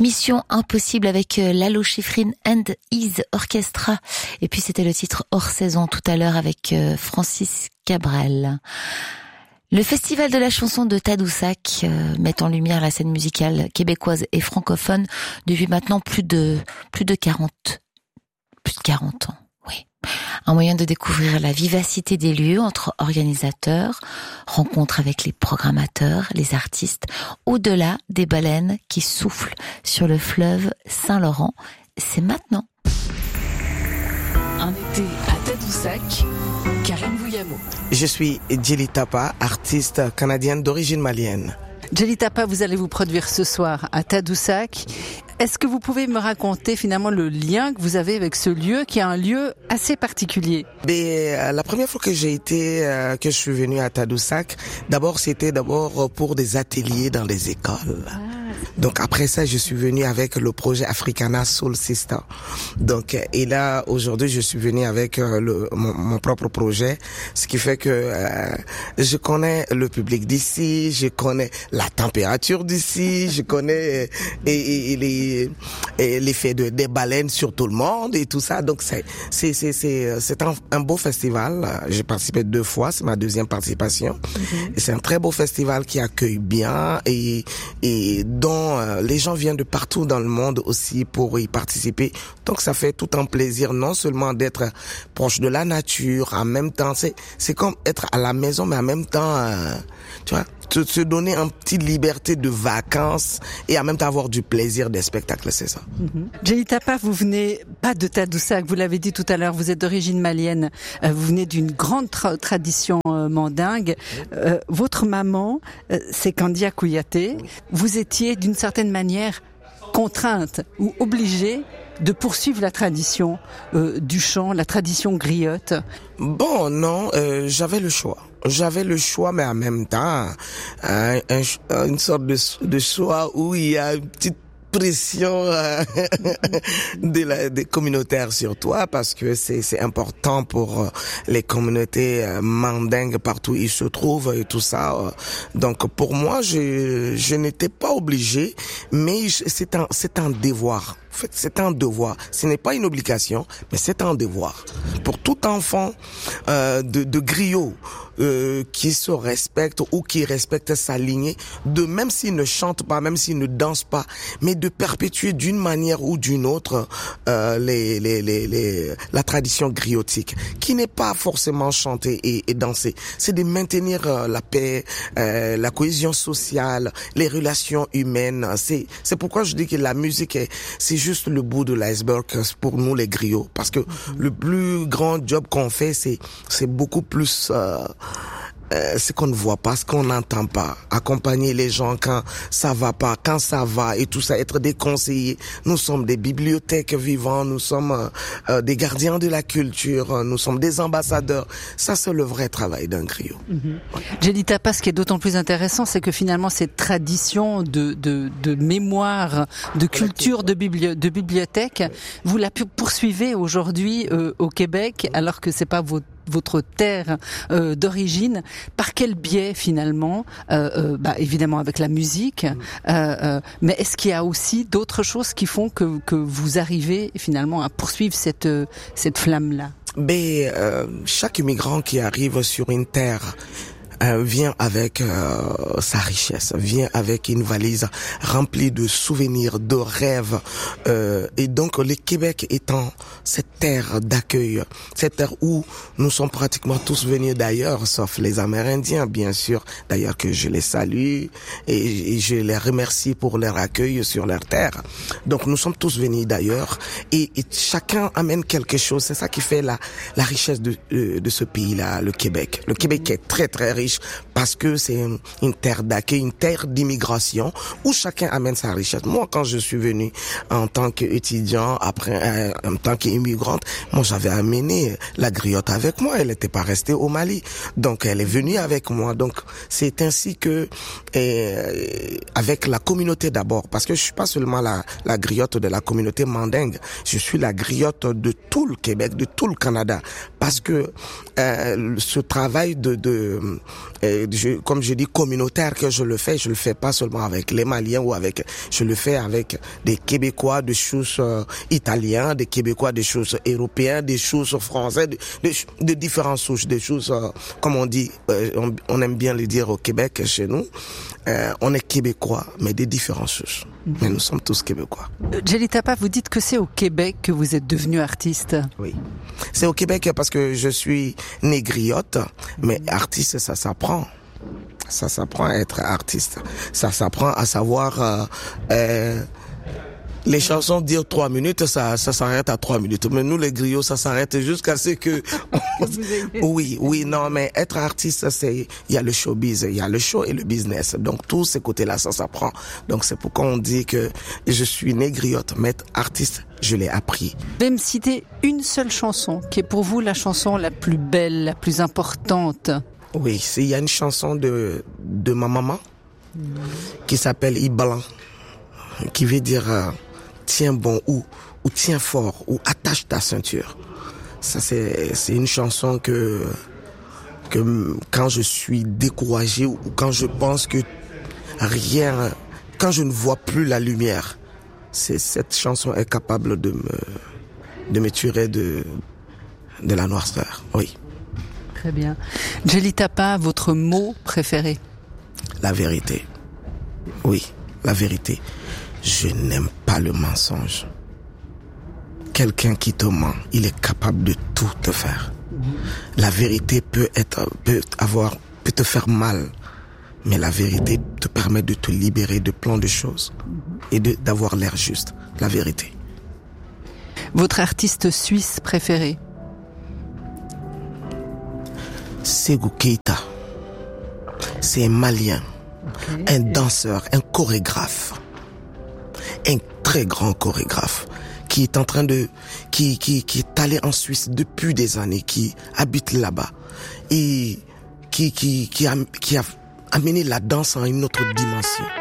Mission Impossible avec Lalo Schifrin and His Orchestra. Et puis c'était le titre Hors Saison tout à l'heure avec Francis Cabrel. Le Festival de la chanson de Tadoussac met en lumière la scène musicale québécoise et francophone depuis maintenant plus de 40 ans. Oui. Un moyen de découvrir la vivacité des lieux entre organisateurs, rencontres avec les programmateurs, les artistes, au-delà des baleines qui soufflent sur le fleuve Saint-Laurent. C'est maintenant. Un été à Tadoussac, Karine Vouillamo. Je suis Djeli Tapa, artiste canadienne d'origine malienne. Djeli Tapa, vous allez vous produire ce soir à Tadoussac. Est-ce que vous pouvez me raconter finalement le lien que vous avez avec ce lieu qui est un lieu assez particulier? La première fois que je suis venu à Tadoussac, c'était pour des ateliers dans les écoles. Donc après ça, je suis venu avec le projet Africana Soul Sister. Donc et là aujourd'hui, je suis venu avec mon propre projet, ce qui fait que je connais le public d'ici, je connais la température d'ici, je connais l'effet des baleines sur tout le monde et tout ça. Donc c'est un beau festival. J'ai participé 2 fois, c'est ma 2e participation. Et c'est un très beau festival qui accueille bien et dont les gens viennent de partout dans le monde aussi pour y participer. Donc ça fait tout un plaisir non seulement d'être proche de la nature, en même temps c'est comme être à la maison, mais en même temps tu vois, se donner une petite liberté de vacances et en même temps avoir du plaisir des spectacles, c'est ça. Djeli Tapa, vous venez pas de Tadoussac, vous l'avez dit tout à l'heure, vous êtes d'origine malienne, vous venez d'une grande tradition mandingue. Votre maman, c'est Kandia Kouyaté. Vous étiez d'une certaine manière contrainte ou obligée de poursuivre la tradition du chant, la tradition griotte. Bon, non, j'avais le choix, mais en même temps, une sorte de choix où il y a une petite pression des communautaires sur toi, parce que c'est important pour les communautés mandingues partout où ils se trouvent et tout ça. Donc pour moi, je n'étais pas obligé, mais c'est un devoir. En fait, c'est un devoir. Ce n'est pas une obligation, mais c'est un devoir. Pour tout enfant de griot qui se respecte ou qui respecte sa lignée, même s'il ne chante pas, même s'il ne danse pas, mais de perpétuer d'une manière ou d'une autre la tradition griotique, qui n'est pas forcément chanter et danser. C'est de maintenir la paix, la cohésion sociale, les relations humaines. C'est pourquoi je dis que la musique c'est juste le bout de l'iceberg pour nous les griots, parce que le plus grand job qu'on fait, c'est beaucoup plus ce qu'on ne voit pas, ce qu'on n'entend pas. Accompagner les gens quand ça va pas, quand ça va et tout ça, être des conseillers. Nous sommes des bibliothèques vivantes, nous sommes des gardiens de la culture, nous sommes des ambassadeurs. Ça, c'est le vrai travail d'un griot. Djeli Tapa, ce qui est d'autant plus intéressant, c'est que finalement cette tradition de mémoire, de culture, de bibliothèque, vous la poursuivez aujourd'hui au Québec, alors que c'est pas votre terre d'origine. Par quel biais finalement? Évidemment avec la musique, mais est-ce qu'il y a aussi d'autres choses qui font que vous arrivez finalement à poursuivre cette flamme-là? Chaque immigrant qui arrive sur une terre vient avec sa richesse, vient avec une valise remplie de souvenirs, de rêves. Et donc le Québec étant cette terre d'accueil, cette terre où nous sommes pratiquement tous venus d'ailleurs, sauf les Amérindiens bien sûr, d'ailleurs que je les salue et je les remercie pour leur accueil sur leur terre. Donc nous sommes tous venus d'ailleurs et chacun amène quelque chose. C'est ça qui fait la richesse de ce pays-là, le Québec. Le Québec est très très riche parce que c'est une terre d'accueil, une terre d'immigration où chacun amène sa richesse. Moi, quand je suis venu en tant qu'étudiant, après en tant qu'immigrante, moi j'avais amené la griotte avec moi. Elle n'était pas restée au Mali, donc elle est venue avec moi. Donc c'est ainsi que avec la communauté d'abord, parce que je suis pas seulement la griotte de la communauté mandingue, je suis la griotte de tout le Québec, de tout le Canada, parce que ce travail comme je dis, communautaire que je le fais pas seulement avec les Maliens je le fais avec des Québécois de choses italiens, des Québécois de choses européens, des choses français, de différentes souches, des choses, comme on dit, on aime bien le dire au Québec, chez nous, on est Québécois, mais des différentes souches. Mais nous sommes tous Québécois. Djely Tapa, vous dites que c'est au Québec que vous êtes devenu artiste. Oui. C'est au Québec parce que je suis né griotte, mais artiste, ça s'apprend. Ça s'apprend à être artiste. Ça s'apprend à savoir... les chansons dire 3 minutes, ça s'arrête à 3 minutes. Mais nous, les griots, ça s'arrête jusqu'à ce que... oui, non, mais être artiste, il y a le showbiz, il y a le show et le business. Donc, tous ces côtés-là, ça s'apprend. Donc, c'est pourquoi on dit que je suis né griotte, mais être artiste, je l'ai appris. Vous pouvez me citer une seule chanson qui est pour vous la chanson la plus belle, la plus importante? Oui, il y a une chanson de ma maman qui s'appelle Iblan, qui veut dire tiens bon ou tiens fort ou attache ta ceinture. Ça c'est une chanson que quand je suis découragé ou quand je pense que quand je ne vois plus la lumière, cette chanson est capable de me tirer de la noirceur. Oui. Très bien. Djely Tapa, votre mot préféré? La vérité. Oui, la vérité. Je n'aime pas le mensonge. Quelqu'un qui te ment, il est capable de tout te faire. La vérité peut te faire mal, mais la vérité te permet de te libérer de plein de choses et d'avoir l'air juste. La vérité. Votre artiste suisse préféré? Sékou Keïta. C'est un Malien, un danseur, un chorégraphe, un très grand chorégraphe qui est en train qui est allé en Suisse depuis des années, qui habite là-bas et qui a amené la danse à une autre dimension.